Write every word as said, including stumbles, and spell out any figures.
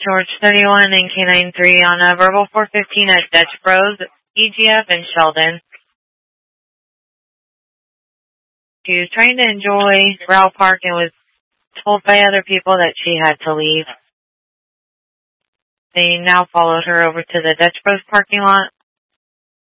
George thirty-one and K nine three on a verbal four fifteen at Dutch Bros, E G F in Sheldon. She was trying to enjoy Brow Park and was told by other people that she had to leave. They now followed her over to the Dutch Bros parking lot